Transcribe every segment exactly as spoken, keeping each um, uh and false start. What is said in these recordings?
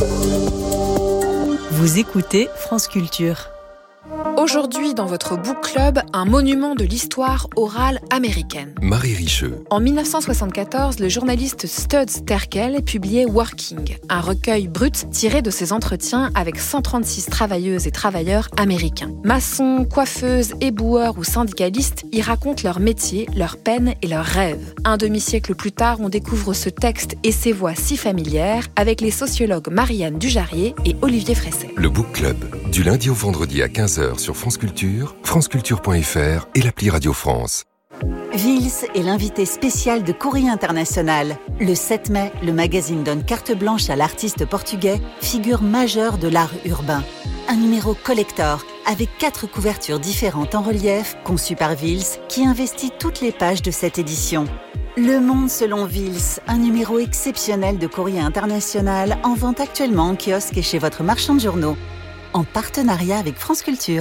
Vous écoutez France Culture. Aujourd'hui, dans votre book club, un monument de l'histoire orale américaine. Marie Richeux. En dix-neuf cent soixante-quatorze, le journaliste Studs Terkel publiait Working, un recueil brut tiré de ses entretiens avec cent trente-six travailleuses et travailleurs américains. Maçons, coiffeuses, éboueurs ou syndicalistes y racontent leur métier, leurs peines et leurs rêves. Un demi-siècle plus tard, on découvre ce texte et ses voix si familières avec les sociologues Marianne Dujarrier et Olivier Fresset. Le book club, du lundi au vendredi à quinze heures sur France Culture, franceculture point f r et l'appli Radio France. Vils est l'invité spécial de Courrier International. Le sept mai, le magazine donne carte blanche à l'artiste portugais, figure majeure de l'art urbain. Un numéro collector, avec quatre couvertures différentes en relief, conçues par Vils, qui investit toutes les pages de cette édition. Le Monde selon Vils, un numéro exceptionnel de Courrier International, en vente actuellement en kiosque et chez votre marchand de journaux. En partenariat avec France Culture.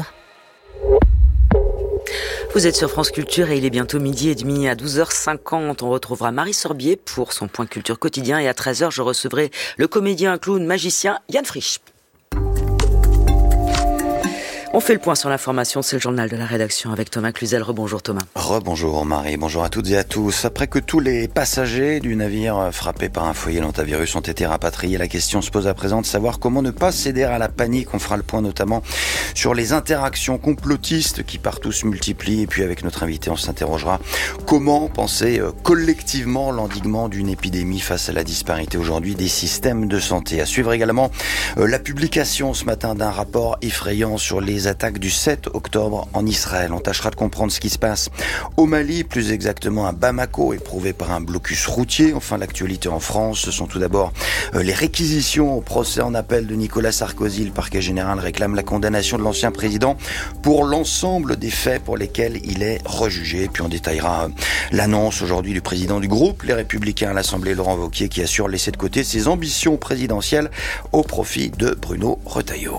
Vous êtes sur France Culture et il est bientôt midi et demi. À douze heures cinquante, on retrouvera Marie Sorbier pour son point culture quotidien. Et à treize heures, je recevrai le comédien, clown, magicien Yann Frisch. On fait le point sur l'information, c'est le journal de la rédaction avec Thomas Cluzel. Rebonjour Thomas. Rebonjour Marie, bonjour à toutes et à tous. Après que tous les passagers du navire frappé par un foyer d'hantavirus ont été rapatriés, la question se pose à présent de savoir comment ne pas céder à la panique. On fera le point notamment sur les interactions complotistes qui partout se multiplient. Et puis avec notre invité, on s'interrogera comment penser collectivement l'endiguement d'une épidémie face à la disparité aujourd'hui des systèmes de santé. À suivre également la publication ce matin d'un rapport effrayant sur les attaques du sept octobre en Israël. On tâchera de comprendre ce qui se passe au Mali, plus exactement à Bamako, éprouvé par un blocus routier. Enfin, l'actualité en France, ce sont tout d'abord euh, les réquisitions au procès en appel de Nicolas Sarkozy. Le parquet général réclame la condamnation de l'ancien président pour l'ensemble des faits pour lesquels il est rejugé. Puis on détaillera euh, l'annonce aujourd'hui du président du groupe Les Républicains à l'Assemblée, Laurent Wauquiez, qui assure laisser de côté ses ambitions présidentielles au profit de Bruno Retailleau.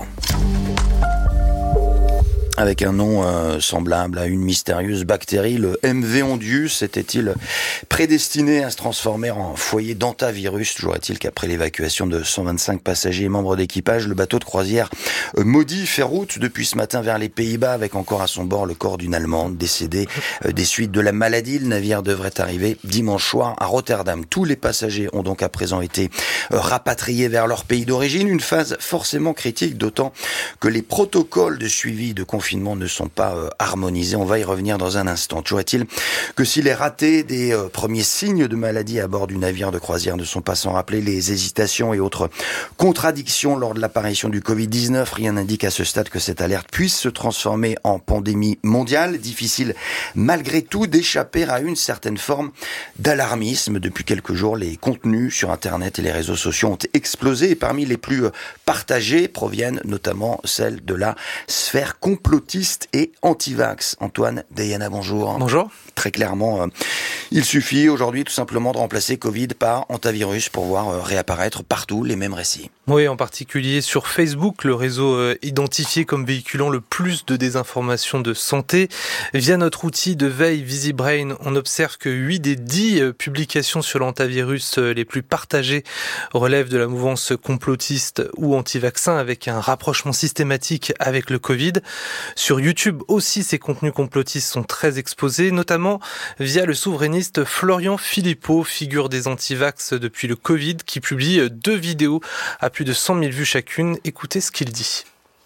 Avec un nom euh, semblable à une mystérieuse bactérie, le M V ondius était-il prédestiné à se transformer en foyer d'hantavirus? Toujours est-il qu'après l'évacuation de cent vingt-cinq passagers et membres d'équipage, le bateau de croisière euh, maudit fait route depuis ce matin vers les Pays-Bas, avec encore à son bord le corps d'une Allemande décédée euh, des suites de la maladie. Le navire devrait arriver dimanche soir à Rotterdam. Tous les passagers ont donc à présent été euh, rapatriés vers leur pays d'origine. Une phase forcément critique, d'autant que les protocoles de suivi de confinement ne sont pas euh, harmonisés. On va y revenir dans un instant. Toujours est-il que si les ratés des euh, premiers signes de maladie à bord du navire de croisière ne sont pas sans rappeler les hésitations et autres contradictions lors de l'apparition du covid dix-neuf, rien n'indique à ce stade que cette alerte puisse se transformer en pandémie mondiale. Difficile malgré tout d'échapper à une certaine forme d'alarmisme. Depuis quelques jours, les contenus sur Internet et les réseaux sociaux ont explosé et parmi les plus partagés proviennent notamment celles de la sphère complotiste et anti-vax. Antoine Dayana, bonjour. Bonjour. Très clairement, euh, il suffit aujourd'hui tout simplement de remplacer Covid par hantavirus pour voir euh, réapparaître partout les mêmes récits. Oui, en particulier sur Facebook, le réseau euh, identifié comme véhiculant le plus de désinformation de santé. Via notre outil de veille VisiBrain, on observe que huit des dix euh, publications sur l'hantavirus euh, les plus partagées relèvent de la mouvance complotiste ou anti-vaccin, avec un rapprochement systématique avec le Covid. Sur YouTube aussi, ces contenus complotistes sont très exposés, notamment via le souverainiste Florian Philippot, figure des anti-vax depuis le Covid, qui publie deux vidéos à plus de cent mille vues chacune. Écoutez ce qu'il dit.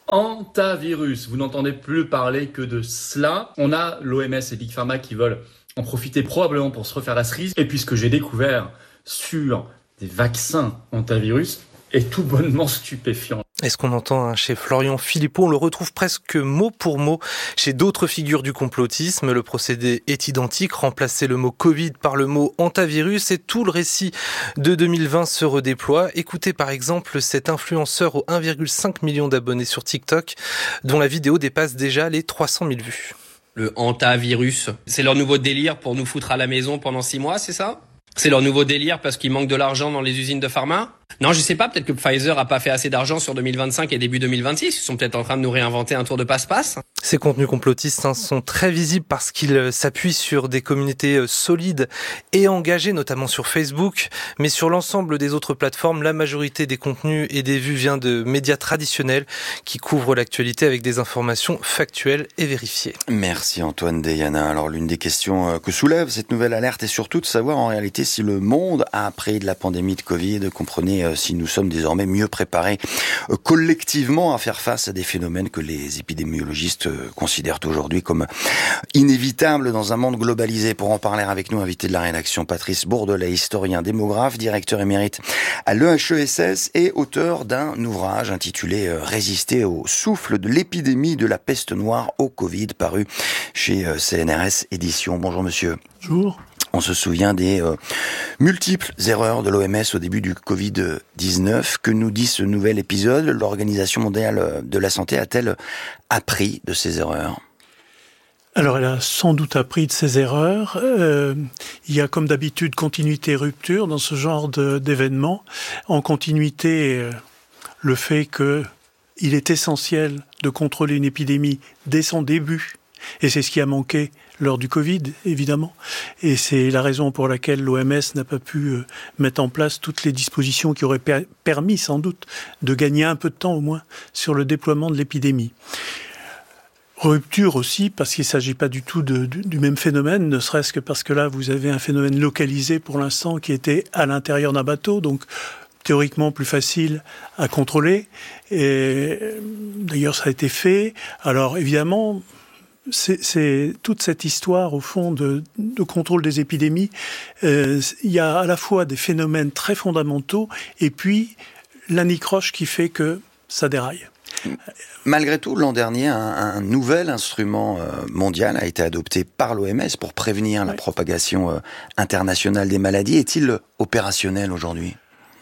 Hantavirus, vous n'entendez plus parler que de cela. On a l'O M S et Big Pharma qui veulent en profiter probablement pour se refaire la cerise. Et puis ce que j'ai découvert sur des vaccins hantavirus est tout bonnement stupéfiant. Et ce qu'on entend chez Florian Philippot, on le retrouve presque mot pour mot chez d'autres figures du complotisme. Le procédé est identique, remplacer le mot Covid par le mot hantavirus, et tout le récit de deux mille vingt se redéploie. Écoutez par exemple cet influenceur aux un virgule cinq million d'abonnés sur TikTok, dont la vidéo dépasse déjà les trois cent mille vues. Le hantavirus, c'est leur nouveau délire pour nous foutre à la maison pendant six mois, c'est ça ? C'est leur nouveau délire parce qu'il manque de l'argent dans les usines de pharma ? Non, je sais pas, peut-être que Pfizer a pas fait assez d'argent sur deux mille vingt-cinq et début deux mille vingt-six. Ils sont peut-être en train de nous réinventer un tour de passe-passe. Ces contenus complotistes hein, sont très visibles parce qu'ils s'appuient sur des communautés solides et engagées, notamment sur Facebook. Mais sur l'ensemble des autres plateformes, la majorité des contenus et des vues vient de médias traditionnels qui couvrent l'actualité avec des informations factuelles et vérifiées. Merci Antoine Deyana. Alors l'une des questions que soulève cette nouvelle alerte est surtout de savoir en réalité si le monde a appris de la pandémie de Covid. Comprenez si nous sommes désormais mieux préparés collectivement à faire face à des phénomènes que les épidémiologistes considèrent aujourd'hui comme inévitables dans un monde globalisé. Pour en parler avec nous, invité de la rédaction, Patrice Bourdelet, historien démographe, directeur émérite à l'E H E S S et auteur d'un ouvrage intitulé « Résister au souffle de l'épidémie de la peste noire au Covid » paru chez C N R S Éditions. Bonjour monsieur. Bonjour. On se souvient des euh, multiples erreurs de l'O M S au début du covid dix-neuf. Que nous dit ce nouvel épisode ? L'Organisation mondiale de la santé a-t-elle appris de ces erreurs ? Alors, elle a sans doute appris de ses erreurs. Euh, il y a, comme d'habitude, continuité et rupture dans ce genre de, d'événements. En continuité, euh, le fait qu'il est essentiel de contrôler une épidémie dès son début. Et c'est ce qui a manqué lors du Covid, évidemment. Et c'est la raison pour laquelle l'O M S n'a pas pu euh, mettre en place toutes les dispositions qui auraient per- permis, sans doute, de gagner un peu de temps, au moins, sur le déploiement de l'épidémie. Rupture aussi, parce qu'il ne s'agit pas du tout de, du, du même phénomène, ne serait-ce que parce que là, vous avez un phénomène localisé, pour l'instant, qui était à l'intérieur d'un bateau, donc théoriquement plus facile à contrôler. Et d'ailleurs, ça a été fait. Alors, évidemment... C'est, c'est toute cette histoire, au fond, de, de contrôle des épidémies. Euh, il y a à la fois des phénomènes très fondamentaux et puis l'anicroche qui fait que ça déraille. Malgré tout, l'an dernier, un, un nouvel instrument euh, mondial a été adopté par l'O M S pour prévenir la propagation euh, internationale des maladies. Est-il opérationnel aujourd'hui ?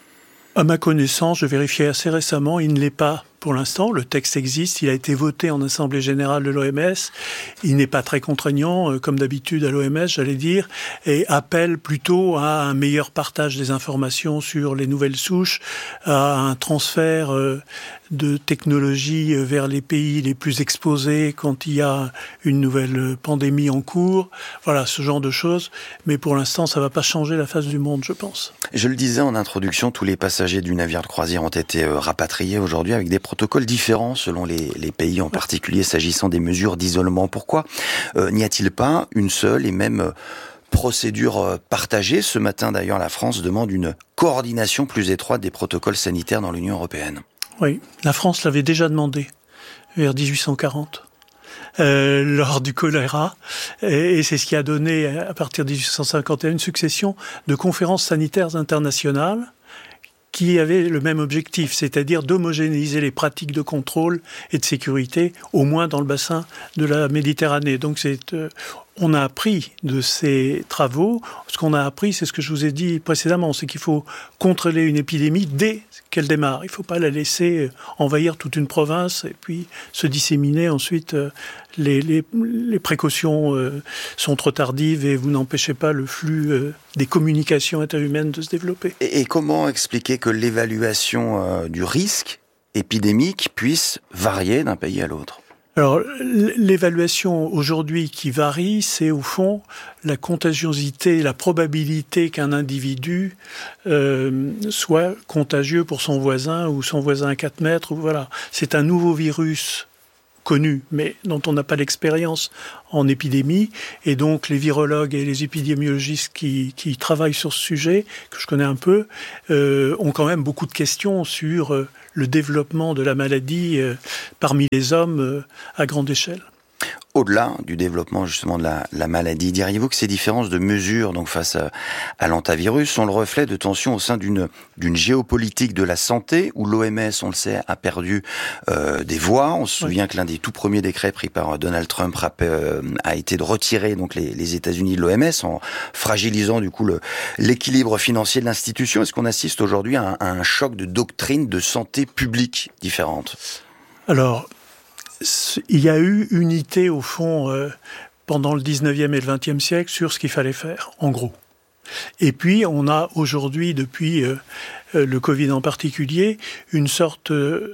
À ma connaissance, je vérifiais assez récemment, il ne l'est pas pour l'instant. Le texte existe, il a été voté en Assemblée Générale de l'O M S. Il n'est pas très contraignant, euh, comme d'habitude à l'O M S, j'allais dire, et appelle plutôt à un meilleur partage des informations sur les nouvelles souches, à un transfert euh, de technologie vers les pays les plus exposés quand il y a une nouvelle pandémie en cours. Voilà, ce genre de choses. Mais pour l'instant, ça ne va pas changer la face du monde, je pense. Je le disais en introduction, tous les passagers du navire de croisière ont été rapatriés aujourd'hui avec des protocoles différents selon les, les pays, en particulier s'agissant des mesures d'isolement. Pourquoi euh, n'y a-t-il pas une seule et même euh, procédure euh, partagée ? Ce matin, d'ailleurs, la France demande une coordination plus étroite des protocoles sanitaires dans l'Union européenne. Oui, la France l'avait déjà demandé vers dix-huit cent quarante. Euh, lors du choléra, et, et c'est ce qui a donné, à partir de dix-huit cent cinquante et un, une succession de conférences sanitaires internationales qui avaient le même objectif, c'est-à-dire d'homogénéiser les pratiques de contrôle et de sécurité, au moins dans le bassin de la Méditerranée. Donc c'est... Euh, on a appris de ces travaux. Ce qu'on a appris, c'est ce que je vous ai dit précédemment, c'est qu'il faut contrôler une épidémie dès qu'elle démarre. Il ne faut pas la laisser envahir toute une province et puis se disséminer. Ensuite, les, les, les précautions sont trop tardives et vous n'empêchez pas le flux des communications interhumaines de se développer. Et, et comment expliquer que l'évaluation du risque épidémique puisse varier d'un pays à l'autre ? Alors, l'évaluation aujourd'hui qui varie, c'est au fond la contagiosité, la probabilité qu'un individu euh, soit contagieux pour son voisin ou son voisin à quatre mètres. Voilà. C'est un nouveau virus connu, mais dont on n'a pas l'expérience en épidémie. Et donc, les virologues et les épidémiologistes qui, qui travaillent sur ce sujet, que je connais un peu, euh, ont quand même beaucoup de questions sur euh, le développement de la maladie euh, parmi les hommes euh, à grande échelle. Au-delà du développement justement de la, la maladie, diriez-vous que ces différences de mesures donc face à, à l'antavirus sont le reflet de tensions au sein d'une, d'une géopolitique de la santé où l'O M S, on le sait, a perdu euh, des voix. On se souvient oui. que l'un des tout premiers décrets pris par Donald Trump a, euh, a été de retirer donc les, les États-Unis de l'O M S en fragilisant du coup le, l'équilibre financier de l'institution. Est-ce qu'on assiste aujourd'hui à un, à un choc de doctrines de santé publique différentes ? Alors, il y a eu unité, au fond, euh, pendant le dix-neuvième et le vingtième siècle sur ce qu'il fallait faire, en gros. Et puis, on a aujourd'hui, depuis euh, le Covid en particulier, une sorte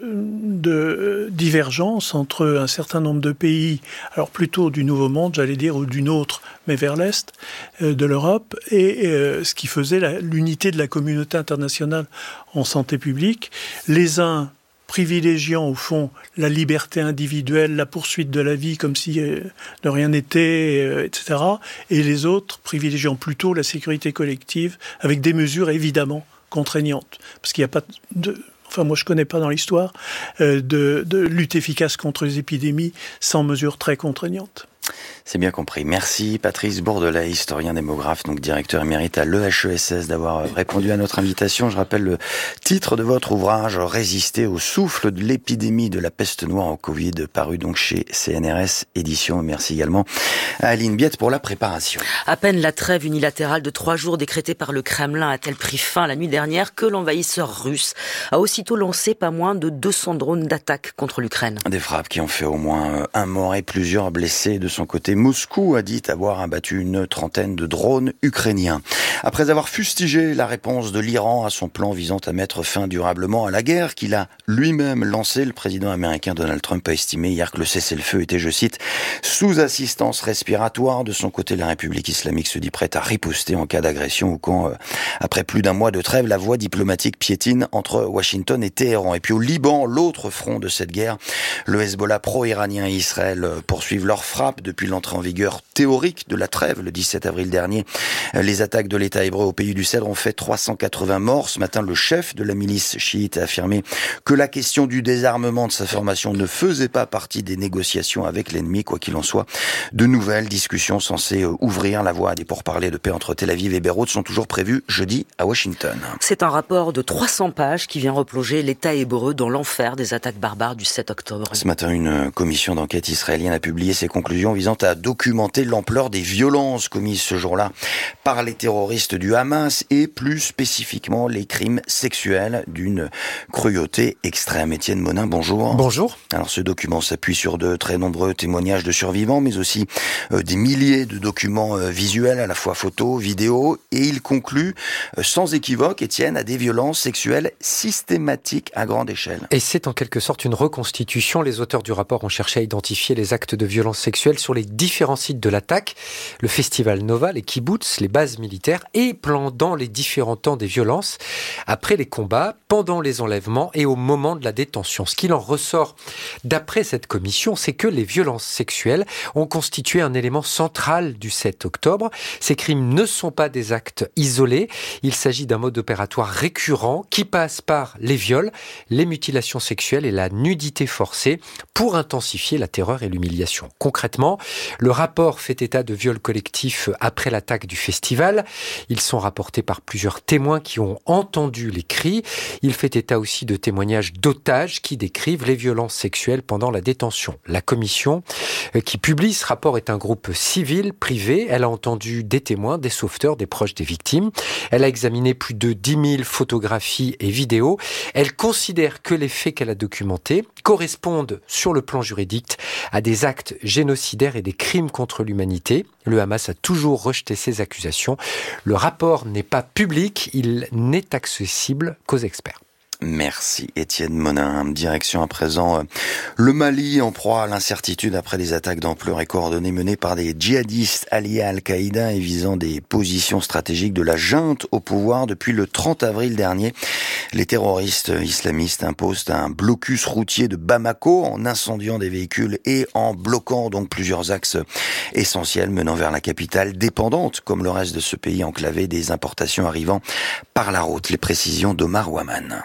de divergence entre un certain nombre de pays, alors plutôt du Nouveau Monde, j'allais dire, ou d'une autre, mais vers l'Est euh, de l'Europe, et euh, ce qui faisait la, l'unité de la communauté internationale en santé publique. Les uns privilégiant au fond la liberté individuelle, la poursuite de la vie comme si euh, de rien n'était, euh, et cetera. Et les autres privilégiant plutôt la sécurité collective, avec des mesures évidemment contraignantes. Parce qu'il n'y a pas de... Enfin, moi, je ne connais pas dans l'histoire euh, de, de lutte efficace contre les épidémies sans mesures très contraignantes. C'est bien compris. Merci Patrice Bourdelais, historien démographe, donc directeur émérite à l'E H E S S, d'avoir répondu à notre invitation. Je rappelle le titre de votre ouvrage, Résister au souffle de l'épidémie de la peste noire au Covid, paru donc chez C N R S Éditions. Merci également à Aline Biette pour la préparation. À peine la trêve unilatérale de trois jours décrétée par le Kremlin a-t-elle pris fin la nuit dernière que l'envahisseur russe a aussitôt lancé pas moins de deux cents drones d'attaque contre l'Ukraine. Des frappes qui ont fait au moins un mort et plusieurs blessés. De son côté, Moscou a dit avoir abattu une trentaine de drones ukrainiens. Après avoir fustigé la réponse de l'Iran à son plan visant à mettre fin durablement à la guerre qu'il a lui-même lancée, le président américain Donald Trump a estimé hier que le cessez-le-feu était, je cite, sous assistance respiratoire. De son côté, la République islamique se dit prête à riposter en cas d'agression ou quand, euh, après plus d'un mois de trêve, la voie diplomatique piétine entre Washington et Téhéran. Et puis au Liban, l'autre front de cette guerre, le Hezbollah pro-iranien et Israël poursuivent leurs frappes depuis l'entrée en vigueur théorique de la trêve le dix-sept avril dernier. Les attaques de l'État hébreu au pays du Cèdre ont fait trois cent quatre-vingts morts. Ce matin, le chef de la milice chiite a affirmé que la question du désarmement de sa formation ne faisait pas partie des négociations avec l'ennemi. Quoi qu'il en soit, de nouvelles discussions censées ouvrir la voie à des pourparlers de paix entre Tel Aviv et Beyrouth sont toujours prévues jeudi à Washington. C'est un rapport de trois cents pages qui vient replonger l'État hébreu dans l'enfer des attaques barbares du sept octobre. Ce matin, une commission d'enquête israélienne a publié ses conclusions visant à documenter l'ampleur des violences commises ce jour-là par les terroristes du Hamas et plus spécifiquement les crimes sexuels d'une cruauté extrême. Étienne Monin, bonjour. Bonjour. Alors ce document s'appuie sur de très nombreux témoignages de survivants, mais aussi euh, des milliers de documents euh, visuels, à la fois photos, vidéos, et il conclut euh, sans équivoque, Étienne, à des violences sexuelles systématiques à grande échelle. Et c'est en quelque sorte une reconstitution. Les auteurs du rapport ont cherché à identifier les actes de violence sexuelle sur les différents sites de l'attaque, le festival Nova, les kibbutz, les bases militaires, et pendant les différents temps des violences, après les combats, pendant les enlèvements et au moment de la détention. Ce qu'il en ressort d'après cette commission, c'est que les violences sexuelles ont constitué un élément central du sept octobre. Ces crimes ne sont pas des actes isolés, il s'agit d'un mode opératoire récurrent qui passe par les viols, les mutilations sexuelles et la nudité forcée pour intensifier la terreur et l'humiliation. Concrètement, le rapport fait état de viols collectifs après l'attaque du festival. Ils sont rapportés par plusieurs témoins qui ont entendu les cris. Il fait état aussi de témoignages d'otages qui décrivent les violences sexuelles pendant la détention. La commission qui publie ce rapport est un groupe civil, privé. Elle a entendu des témoins, des sauveteurs, des proches des victimes. Elle a examiné plus de dix mille photographies et vidéos. Elle considère que les faits qu'elle a documentés correspondent sur le plan juridique à des actes génocidaires et des crimes contre l'humanité. Le Hamas a toujours rejeté ces accusations. Le rapport n'est pas public, il n'est accessible qu'aux experts. Merci Étienne Monin. Direction à présent le Mali, en proie à l'incertitude après des attaques d'ampleur et coordonnées menées par des djihadistes alliés à Al-Qaïda et visant des positions stratégiques de la junte au pouvoir. Depuis le trente avril dernier, les terroristes islamistes imposent un blocus routier de Bamako en incendiant des véhicules et en bloquant donc plusieurs axes essentiels menant vers la capitale, dépendante comme le reste de ce pays enclavé des importations arrivant par la route. Les précisions d'Omar Ouaman.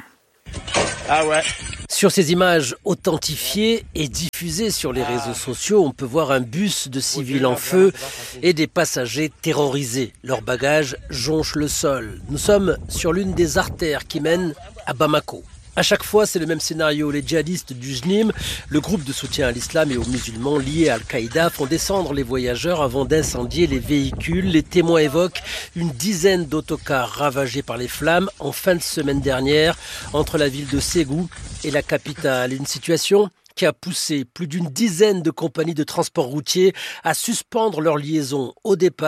Ah ouais. Sur ces images authentifiées et diffusées sur les réseaux sociaux, on peut voir un bus de civils en feu et des passagers terrorisés. Leurs bagages jonchent le sol. Nous sommes sur l'une des artères qui mènent à Bamako. À chaque fois, c'est le même scénario. Les djihadistes du J N I M, le groupe de soutien à l'islam et aux musulmans liés à Al-Qaïda, font descendre les voyageurs avant d'incendier les véhicules. Les témoins évoquent une dizaine d'autocars ravagés par les flammes en fin de semaine dernière entre la ville de Ségou et la capitale. Une situation qui a poussé plus d'une dizaine de compagnies de transport routier à suspendre leur liaison au départ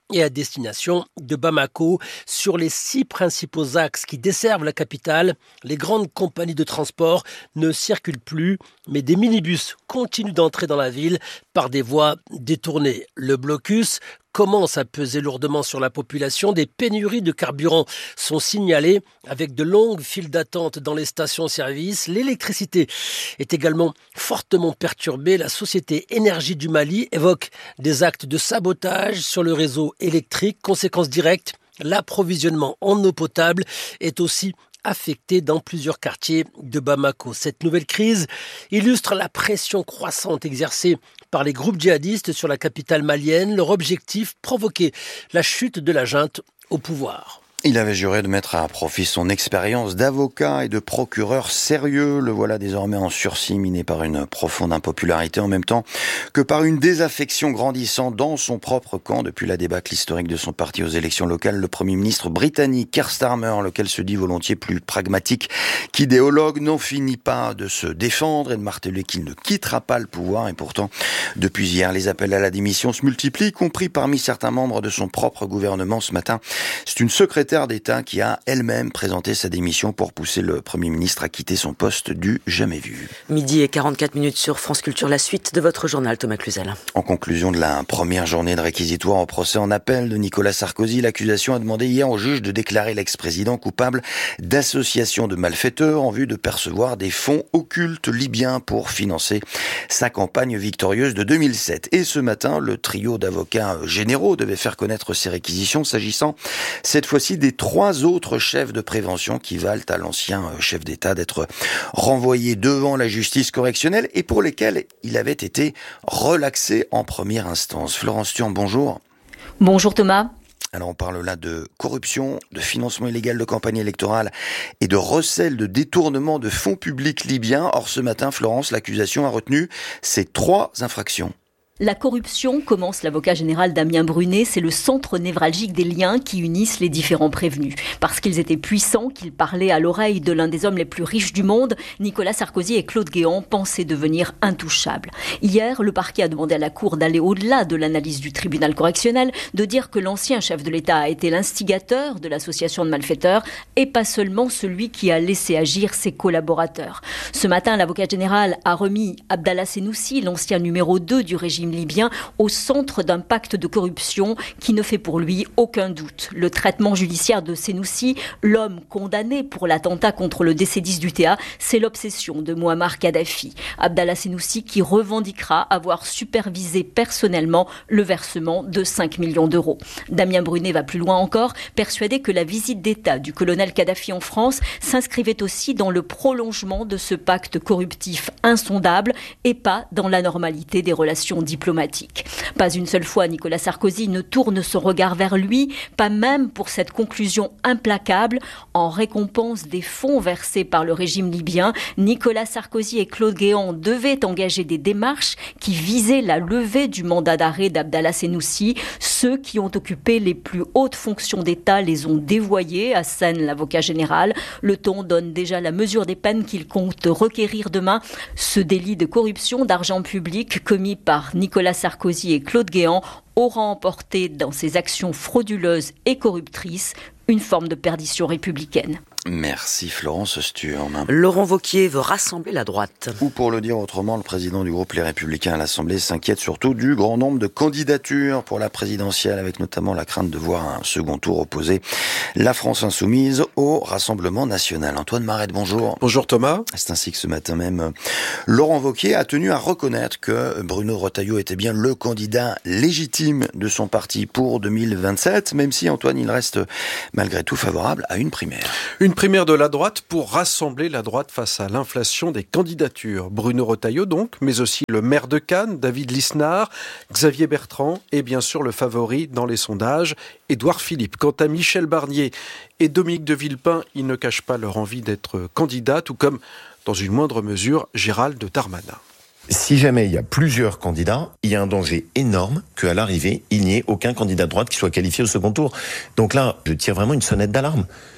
et à destination de Bamako. Sur les six principaux axes qui desservent la capitale, les grandes compagnies de transport ne circulent plus, mais des minibus continuent d'entrer dans la ville par des voies détournées. Le blocus commence à peser lourdement sur la population. Des pénuries de carburant sont signalées avec de longues files d'attente dans les stations-service. L'électricité est également fortement perturbée. La société Énergie du Mali évoque des actes de sabotage sur le réseau électrique. Conséquence directe, l'approvisionnement en eau potable est aussi affecté dans plusieurs quartiers de Bamako. Cette nouvelle crise illustre la pression croissante exercée par les groupes djihadistes sur la capitale malienne. Leur objectif, provoquer la chute de la junte au pouvoir. Il avait juré de mettre à profit son expérience d'avocat et de procureur sérieux. Le voilà désormais en sursis, miné par une profonde impopularité en même temps que par une désaffection grandissante dans son propre camp depuis la débâcle historique de son parti aux élections locales. Le Premier ministre britannique Keir Starmer, lequel se dit volontiers plus pragmatique qu'idéologue, n'en finit pas de se défendre et de marteler qu'il ne quittera pas le pouvoir. Et pourtant, depuis hier, les appels à la démission se multiplient, y compris parmi certains membres de son propre gouvernement. Ce matin, c'est une secrétaire d'État qui a elle-même présenté sa démission pour pousser le Premier ministre à quitter son poste du jamais vu. Midi et quarante-quatre minutes sur France Culture, la suite de votre journal, Thomas Cluzel. En conclusion de la première journée de réquisitoire au procès en appel de Nicolas Sarkozy, l'accusation a demandé hier au juge de déclarer l'ex-président coupable d'association de malfaiteurs en vue de percevoir des fonds occultes libyens pour financer sa campagne victorieuse de deux mille sept. Et ce matin, le trio d'avocats généraux devait faire connaître ses réquisitions, s'agissant cette fois-ci des trois autres chefs de prévention qui valent à l'ancien chef d'État d'être renvoyé devant la justice correctionnelle et pour lesquels il avait été relaxé en première instance. Florence Thion, bonjour. Bonjour Thomas. Alors on parle là de corruption, de financement illégal de campagne électorale et de recel de détournement de fonds publics libyens. Or ce matin, Florence, l'accusation a retenu ces trois infractions. La corruption, commence l'avocat général Damien Brunet, c'est le centre névralgique des liens qui unissent les différents prévenus. Parce qu'ils étaient puissants, qu'ils parlaient à l'oreille de l'un des hommes les plus riches du monde, Nicolas Sarkozy et Claude Guéant pensaient devenir intouchables. Hier, le parquet a demandé à la Cour d'aller au-delà de l'analyse du tribunal correctionnel, de dire que l'ancien chef de l'État a été l'instigateur de l'association de malfaiteurs et pas seulement celui qui a laissé agir ses collaborateurs. Ce matin, l'avocat général a remis Abdallah Senoussi, l'ancien numéro deux du régime libyen, au centre d'un pacte de corruption qui ne fait pour lui aucun doute. Le traitement judiciaire de Senoussi, l'homme condamné pour l'attentat contre le D C dix du T A, c'est l'obsession de Mouammar Kadhafi. Abdallah Senoussi qui revendiquera avoir supervisé personnellement le versement de cinq millions d'euros. Damien Brunet va plus loin encore, persuadé que la visite d'État du colonel Kadhafi en France s'inscrivait aussi dans le prolongement de ce pacte corruptif insondable et pas dans la normalité des relations diplomatiques. diplomatique. Pas une seule fois Nicolas Sarkozy ne tourne son regard vers lui, pas même pour cette conclusion implacable. En récompense des fonds versés par le régime libyen, Nicolas Sarkozy et Claude Guéant devaient engager des démarches qui visaient la levée du mandat d'arrêt d'Abdallah Senoussi. Ceux qui ont occupé les plus hautes fonctions d'État les ont dévoyés, assène l'avocat général. Le ton donne déjà la mesure des peines qu'il compte requérir demain. Ce délit de corruption d'argent public commis par Nicolas Sarkozy et Claude Guéant aura emporté dans ses actions frauduleuses et corruptrices une forme de perdition républicaine. Merci Florence Sturm. Laurent Wauquiez veut rassembler la droite. Ou pour le dire autrement, le président du groupe Les Républicains à l'Assemblée s'inquiète surtout du grand nombre de candidatures pour la présidentielle, avec notamment la crainte de voir un second tour opposer la France Insoumise au Rassemblement National. Antoine Marette, bonjour. Bonjour Thomas. C'est ainsi que ce matin même, Laurent Wauquiez a tenu à reconnaître que Bruno Retailleau était bien le candidat légitime de son parti pour deux mille vingt-sept, même si Antoine, il reste malgré tout favorable à une primaire. Une primaire de la droite pour rassembler la droite face à l'inflation des candidatures. Bruno Retailleau donc, mais aussi le maire de Cannes, David Lisnard, Xavier Bertrand et bien sûr le favori dans les sondages, Édouard Philippe. Quant à Michel Barnier et Dominique de Villepin, ils ne cachent pas leur envie d'être candidats, tout comme, dans une moindre mesure, Gérald Darmanin. Si jamais il y a plusieurs candidats, il y a un danger énorme qu'à l'arrivée, il n'y ait aucun candidat de droite qui soit qualifié au second tour. Donc là, je tire vraiment une sonnette d'alarme.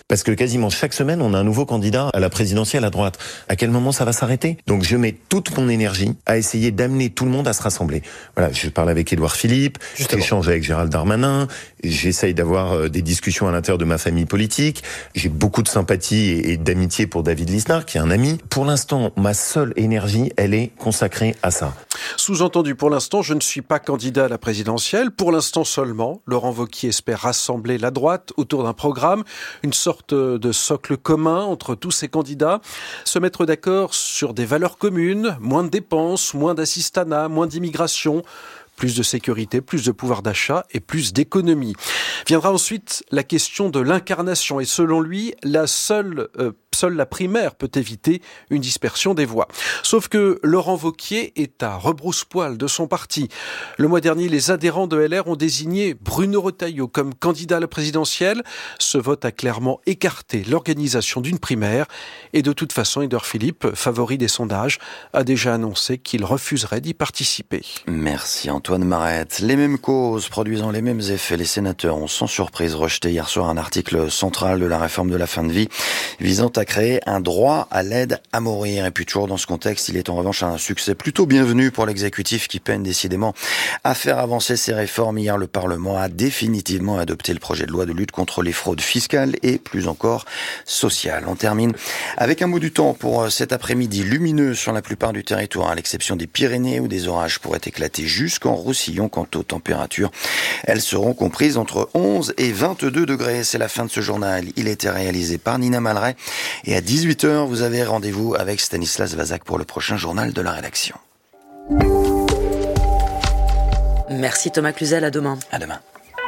Parce que quasiment chaque semaine, on a un nouveau candidat à la présidentielle à droite. À quel moment ça va s'arrêter ? Donc je mets toute mon énergie à essayer d'amener tout le monde à se rassembler. Voilà, je parle avec Édouard Philippe, j'échange avec Gérald Darmanin, j'essaye d'avoir des discussions à l'intérieur de ma famille politique. J'ai beaucoup de sympathie et d'amitié pour David Lisnard, qui est un ami. Pour l'instant, ma seule énergie, elle est consacrée à ça. Sous-entendu, pour l'instant, je ne suis pas candidat à la présidentielle. Pour l'instant seulement, Laurent Wauquiez espère rassembler la droite autour d'un programme, une sorte de socle commun entre tous ces candidats, se mettre d'accord sur des valeurs communes, moins de dépenses, moins d'assistanat, moins d'immigration, plus de sécurité, plus de pouvoir d'achat et plus d'économie. Viendra ensuite la question de l'incarnation et selon lui, la seule, euh, seule la primaire peut éviter une dispersion des voix. Sauf que Laurent Wauquiez est à rebrousse-poil de son parti. Le mois dernier, les adhérents de L R ont désigné Bruno Retailleau comme candidat à la présidentielle. Ce vote a clairement écarté l'organisation d'une primaire et de toute façon, Édouard Philippe, favori des sondages, a déjà annoncé qu'il refuserait d'y participer. Merci Antoine Marette. Les mêmes causes produisant les mêmes effets, les sénateurs ont sans surprise rejeté hier soir un article central de la réforme de la fin de vie visant à créer un droit à l'aide à mourir. Et puis toujours dans ce contexte, il est en revanche un succès plutôt bienvenu pour l'exécutif qui peine décidément à faire avancer ces réformes. Hier, le Parlement a définitivement adopté le projet de loi de lutte contre les fraudes fiscales et plus encore sociales. On termine avec un mot du temps pour cet après-midi lumineux sur la plupart du territoire, à l'exception des Pyrénées où des orages pourraient éclater jusqu'en Roussillon. Quant aux températures, elles seront comprises entre onze et vingt-deux degrés. C'est la fin de ce journal. Il a été réalisé par Nina Malray. Et à dix-huit heures, vous avez rendez-vous avec Stanislas Vazak pour le prochain journal de la rédaction. Merci Thomas Cluzel, à demain. À demain.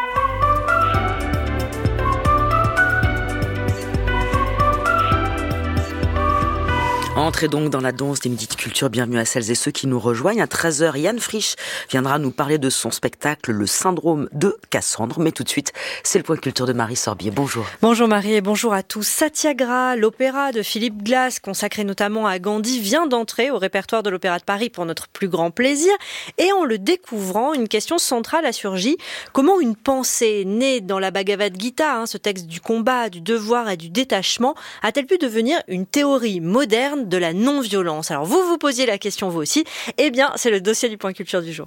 Entrez donc dans la danse des midis de culture. Bienvenue à celles et ceux qui nous rejoignent. À treize heures, Yann Frisch viendra nous parler de son spectacle Le syndrome de Cassandre. Mais tout de suite, c'est le point culture de Marie Sorbier. Bonjour. Bonjour Marie et bonjour à tous. Satyagraha, l'opéra de Philippe Glass, consacré notamment à Gandhi, vient d'entrer au répertoire de l'Opéra de Paris pour notre plus grand plaisir. Et en le découvrant, une question centrale a surgi. Comment une pensée née dans la Bhagavad Gita, hein, ce texte du combat, du devoir et du détachement, a-t-elle pu devenir une théorie moderne de la non-violence? Alors vous vous posiez la question vous aussi, eh bien c'est le dossier du point culture du jour.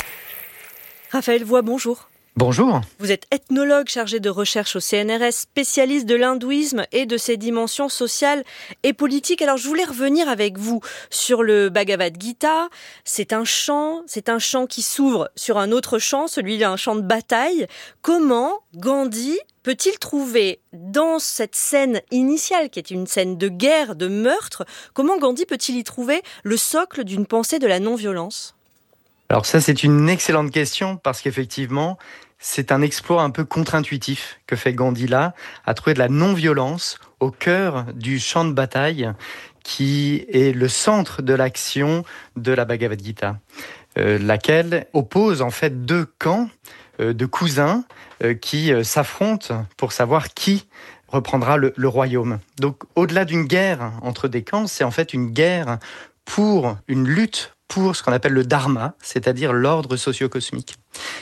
Raphaël Voix, bonjour. Bonjour. Vous êtes ethnologue chargé de recherche au C N R S, spécialiste de l'hindouisme et de ses dimensions sociales et politiques. Alors je voulais revenir avec vous sur le Bhagavad Gita. C'est un chant, c'est un chant qui s'ouvre sur un autre chant, celui d'un chant de bataille. Comment Gandhi peut-il trouver dans cette scène initiale, qui est une scène de guerre, de meurtre, comment Gandhi peut-il y trouver le socle d'une pensée de la non-violence ? Alors ça, c'est une excellente question, parce qu'effectivement, c'est un exploit un peu contre-intuitif que fait Gandhi là, à trouver de la non-violence au cœur du champ de bataille, qui est le centre de l'action de la Bhagavad Gita, euh, laquelle oppose en fait deux camps euh, de cousins euh, qui euh, s'affrontent pour savoir qui reprendra le, le royaume. Donc au-delà d'une guerre entre des camps, c'est en fait une guerre pour une lutte pour ce qu'on appelle le dharma, c'est-à-dire l'ordre socio-cosmique.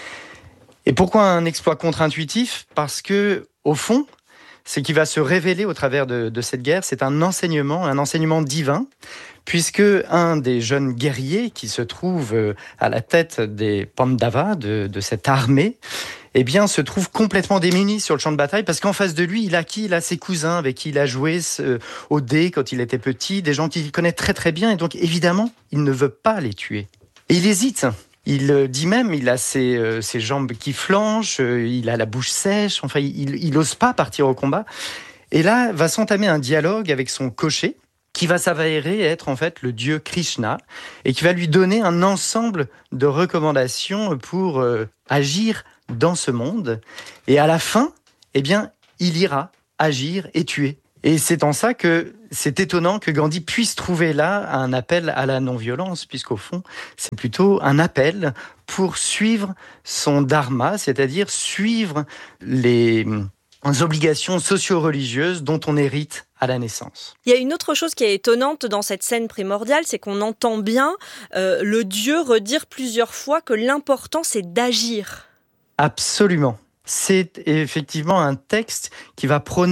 Et pourquoi un exploit contre-intuitif ? Parce que, au fond, ce qui va se révéler au travers de, de cette guerre, c'est un enseignement, un enseignement divin, puisque un des jeunes guerriers qui se trouve à la tête des Pandavas, de, de cette armée, eh bien, se trouve complètement démuni sur le champ de bataille, parce qu'en face de lui, il a qui ? Il a ses cousins avec qui il a joué euh, au dé quand il était petit, des gens qu'il connaît très très bien, et donc évidemment, il ne veut pas les tuer. Et il hésite. Il euh, dit même, il a ses, euh, ses jambes qui flanchent, euh, il a la bouche sèche, enfin, il n'ose pas partir au combat. Et là, va s'entamer un dialogue avec son cocher, qui va s'avérer être en fait le dieu Krishna, et qui va lui donner un ensemble de recommandations pour euh, agir dans ce monde, et à la fin, eh bien, il ira agir et tuer. Et c'est en ça que c'est étonnant que Gandhi puisse trouver là un appel à la non-violence, puisqu'au fond, c'est plutôt un appel pour suivre son dharma, c'est-à-dire suivre les obligations socio-religieuses dont on hérite à la naissance. Il y a une autre chose qui est étonnante dans cette scène primordiale, c'est qu'on entend bien euh, le dieu redire plusieurs fois que l'important c'est d'agir. Absolument. C'est effectivement un texte qui va prôner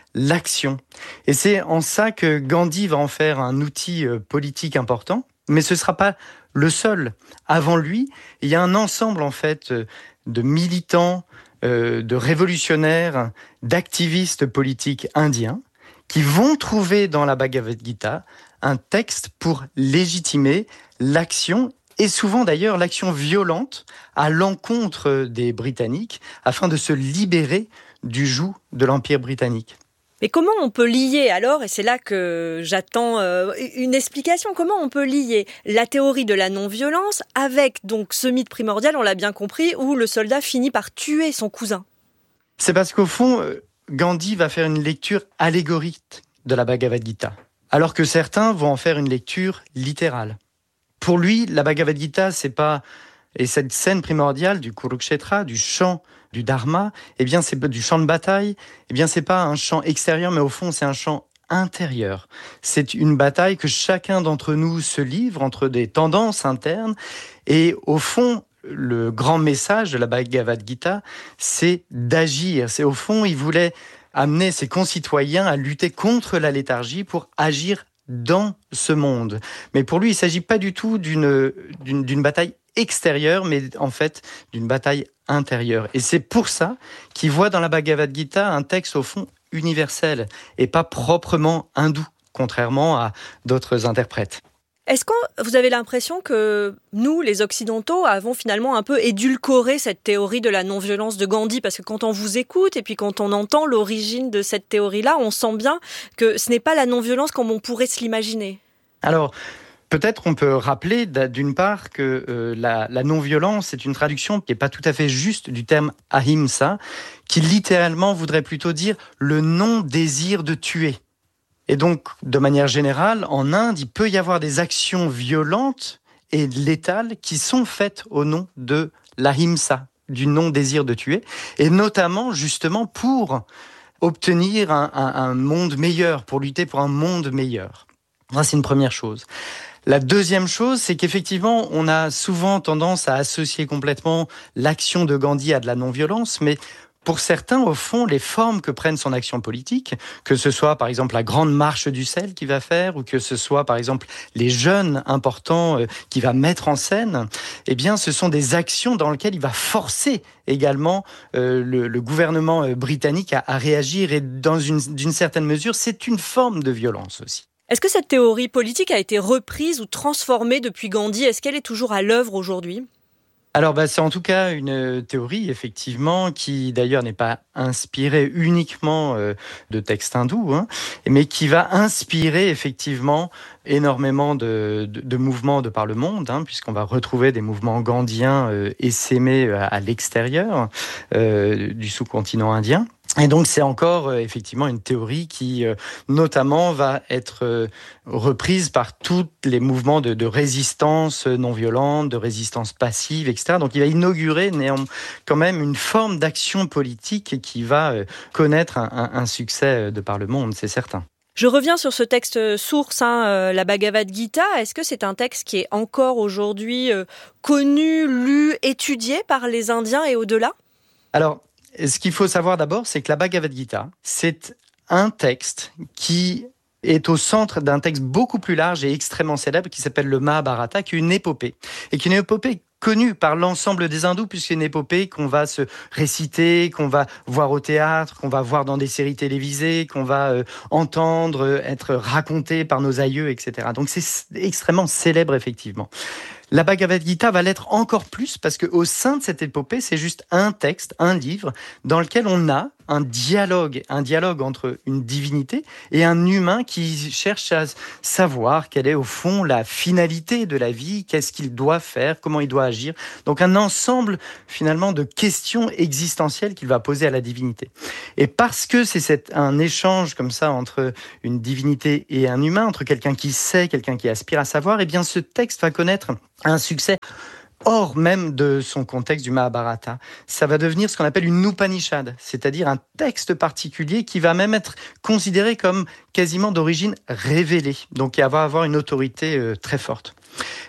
l'action. Et c'est en ça que Gandhi va en faire un outil politique important, mais ce ne sera pas le seul. Avant lui, il y a un ensemble en fait de militants, euh, de révolutionnaires, d'activistes politiques indiens qui vont trouver dans la Bhagavad Gita un texte pour légitimer l'action, et souvent d'ailleurs l'action violente à l'encontre des Britanniques, afin de se libérer du joug de l'Empire britannique. Mais comment on peut lier alors, et c'est là que j'attends euh, une explication, comment on peut lier la théorie de la non-violence avec donc ce mythe primordial, on l'a bien compris, où le soldat finit par tuer son cousin? C'est parce qu'au fond, Gandhi va faire une lecture allégorique de la Bhagavad Gita, alors que certains vont en faire une lecture littérale. Pour lui, la Bhagavad Gita, c'est pas... Et cette scène primordiale du Kurukshetra, du champ du Dharma, eh bien c'est du champ de bataille, eh bien c'est pas un champ extérieur, mais au fond c'est un champ intérieur. C'est une bataille que chacun d'entre nous se livre entre des tendances internes, et au fond, le grand message de la Bhagavad Gita, c'est d'agir. C'est au fond, il voulait amener ses concitoyens à lutter contre la léthargie pour agir dans ce monde. Mais pour lui, il ne s'agit pas du tout d'une, d'une, d'une bataille extérieure, mais en fait d'une bataille intérieure. Et c'est pour ça qu'il voit dans la Bhagavad Gita un texte au fond universel et pas proprement hindou, contrairement à d'autres interprètes. Est-ce que vous avez l'impression que nous, les Occidentaux, avons finalement un peu édulcoré cette théorie de la non-violence de Gandhi? Parce que quand on vous écoute et puis quand on entend l'origine de cette théorie-là, on sent bien que ce n'est pas la non-violence comme on pourrait se l'imaginer. Alors, peut-être on peut rappeler d'une part que euh, la, la non-violence est une traduction qui n'est pas tout à fait juste du terme ahimsa, qui littéralement voudrait plutôt dire le non-désir de tuer. Et donc, de manière générale, en Inde, il peut y avoir des actions violentes et létales qui sont faites au nom de l'ahimsa, du non-désir de tuer, et notamment justement pour obtenir un, un, un monde meilleur, pour lutter pour un monde meilleur. Ça, c'est une première chose. La deuxième chose, c'est qu'effectivement, on a souvent tendance à associer complètement l'action de Gandhi à de la non-violence, mais pour certains, au fond, les formes que prennent son action politique, que ce soit par exemple la grande marche du sel qu'il va faire, ou que ce soit par exemple les jeunes importants qu'il va mettre en scène, eh bien, ce sont des actions dans lesquelles il va forcer également euh, le, le gouvernement britannique à, à réagir, et dans une, d'une certaine mesure, c'est une forme de violence aussi. Est-ce que cette théorie politique a été reprise ou transformée depuis Gandhi? Est-ce qu'elle est toujours à l'œuvre aujourd'hui? Alors, bah, c'est en tout cas une théorie, effectivement, qui d'ailleurs n'est pas inspirée uniquement euh, de textes hindous, hein, mais qui va inspirer effectivement énormément de, de, de mouvements de par le monde, hein, puisqu'on va retrouver des mouvements gandhiens euh, essaimés à, à l'extérieur euh, du sous-continent indien. Et donc c'est encore euh, effectivement une théorie qui euh, notamment va être euh, reprise par tous les mouvements de, de résistance non violente, de résistance passive, et cetera. Donc il va inaugurer néanmoins quand même une forme d'action politique qui va euh, connaître un, un, un succès de par le monde, c'est certain. Je reviens sur ce texte source, hein, euh, la Bhagavad Gita. Est-ce que c'est un texte qui est encore aujourd'hui euh, connu, lu, étudié par les Indiens et au-delà? Alors, ce qu'il faut savoir d'abord, c'est que la Bhagavad Gita, c'est un texte qui est au centre d'un texte beaucoup plus large et extrêmement célèbre qui s'appelle le Mahabharata, qui est une épopée, et qui est une épopée connue par l'ensemble des hindous, puisque c'est une épopée qu'on va se réciter, qu'on va voir au théâtre, qu'on va voir dans des séries télévisées, qu'on va euh, entendre euh, être racontée par nos aïeux, et cetera. Donc c'est extrêmement célèbre, effectivement. La Bhagavad Gita va l'être encore plus parce qu'au sein de cette épopée, c'est juste un texte, un livre, dans lequel on a un dialogue, un dialogue entre une divinité et un humain qui cherche à savoir quelle est au fond la finalité de la vie, qu'est-ce qu'il doit faire, comment il doit agir. Donc un ensemble finalement de questions existentielles qu'il va poser à la divinité. Et parce que c'est cet, un échange comme ça entre une divinité et un humain, entre quelqu'un qui sait, quelqu'un qui aspire à savoir, eh bien ce texte va connaître un succès hors même de son contexte du Mahabharata. Ça va devenir ce qu'on appelle une Upanishad, c'est-à-dire un texte particulier qui va même être considéré comme quasiment d'origine révélée, donc qui va avoir une autorité euh, très forte.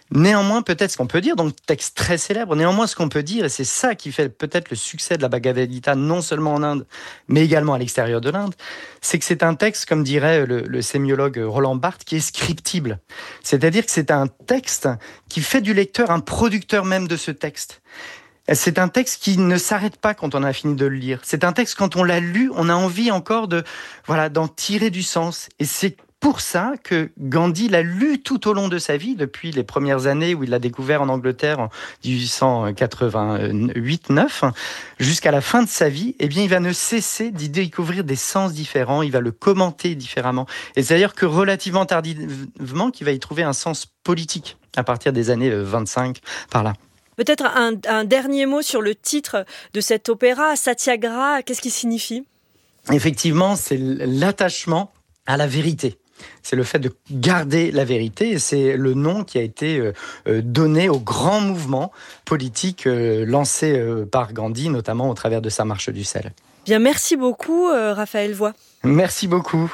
Néanmoins, peut-être ce qu'on peut dire, donc texte très célèbre, néanmoins ce qu'on peut dire, et c'est ça qui fait peut-être le succès de la Bhagavad Gita, non seulement en Inde, mais également à l'extérieur de l'Inde, c'est que c'est un texte, comme dirait le, le sémiologue Roland Barthes, qui est scriptible. C'est-à-dire que c'est un texte qui fait du lecteur un producteur même de ce texte. C'est un texte qui ne s'arrête pas quand on a fini de le lire. C'est un texte, quand on l'a lu, on a envie encore de, voilà, d'en tirer du sens. Et c'est pour ça que Gandhi l'a lu tout au long de sa vie, depuis les premières années où il l'a découvert en Angleterre en dix-huit cent quatre-vingt-huit neuf, jusqu'à la fin de sa vie, eh bien, il va ne cesser d'y découvrir des sens différents, il va le commenter différemment. Et c'est d'ailleurs que relativement tardivement qu'il va y trouver un sens politique, à partir des années vingt-cinq, par là. Peut-être un, un dernier mot sur le titre de cet opéra, Satyagraha, qu'est-ce qu'il signifie ? Effectivement, c'est l'attachement à la vérité. C'est le fait de garder la vérité, et c'est le nom qui a été donné au grand mouvement politique lancé par Gandhi, notamment au travers de sa marche du sel. Bien, merci beaucoup, Raphaël Voix. Merci beaucoup.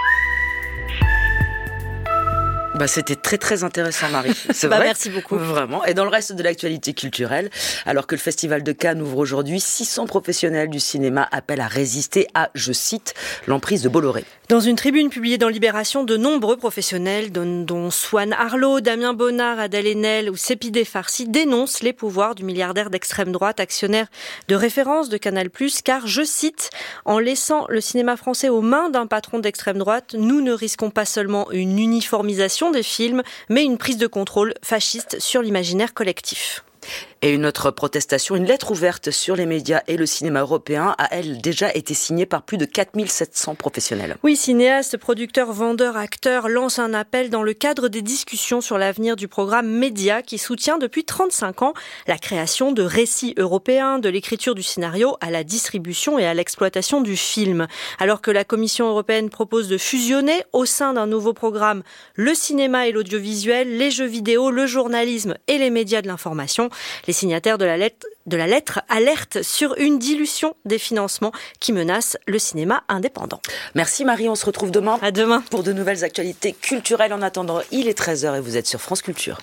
Bah, c'était très très intéressant, Marie. C'est bah, vrai. Merci beaucoup. Vraiment. Et dans le reste de l'actualité culturelle, alors que le Festival de Cannes ouvre aujourd'hui, six cents professionnels du cinéma appellent à résister à, je cite, l'emprise de Bolloré. Dans une tribune publiée dans Libération, de nombreux professionnels, dont Swan Arlo, Damien Bonnard, Adèle Haenel ou Sépideh Farsi, dénoncent les pouvoirs du milliardaire d'extrême droite, actionnaire de référence de Canal+, car, je cite, « En laissant le cinéma français aux mains d'un patron d'extrême droite, nous ne risquons pas seulement une uniformisation des films, mais une prise de contrôle fasciste sur l'imaginaire collectif. » Et une autre protestation, une lettre ouverte sur les médias et le cinéma européen, a elle déjà été signée par plus de quatre mille sept cents professionnels. Oui, cinéastes, producteurs, vendeurs, acteurs lancent un appel dans le cadre des discussions sur l'avenir du programme Média qui soutient depuis trente-cinq ans la création de récits européens, de l'écriture du scénario à la distribution et à l'exploitation du film. Alors que la Commission européenne propose de fusionner au sein d'un nouveau programme le cinéma et l'audiovisuel, les jeux vidéo, le journalisme et les médias de l'information, les signataires de la lettre, de la lettre alertent sur une dilution des financements qui menace le cinéma indépendant. Merci Marie, on se retrouve demain. À demain. Pour de nouvelles actualités culturelles. En attendant, il est treize heures et vous êtes sur France Culture.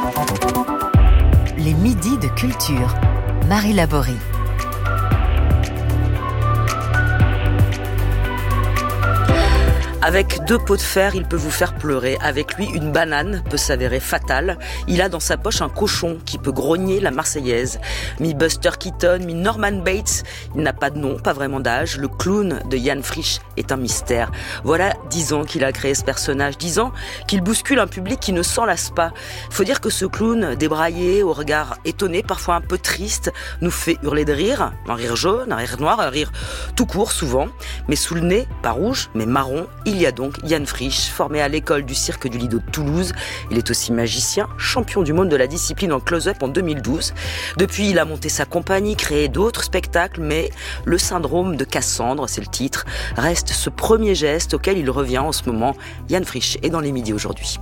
Les midis de culture. Marie Laborie. Avec deux pots de fer, il peut vous faire pleurer. Avec lui, une banane peut s'avérer fatale. Il a dans sa poche un cochon qui peut grogner la Marseillaise. Mi Buster Keaton, mi Norman Bates. Il n'a pas de nom, pas vraiment d'âge. Le clown de Jan Frisch est un mystère. Voilà dix ans qu'il a créé ce personnage. Dix ans qu'il bouscule un public qui ne s'en lasse pas. Faut dire que ce clown, débraillé, au regard étonné, parfois un peu triste, nous fait hurler de rire. Un rire jaune, un rire noir, un rire tout court souvent. Mais sous le nez, pas rouge, mais marron, il y a donc Jan Frisch, formé à l'école du cirque du Lido de Toulouse. Il est aussi magicien, champion du monde de la discipline en close-up en deux mille douze. Depuis, il a monté sa compagnie, créé d'autres spectacles, mais le syndrome de Cassandre, c'est le titre, reste ce premier geste auquel il revient en ce moment. Jan Frisch est dans les midis aujourd'hui.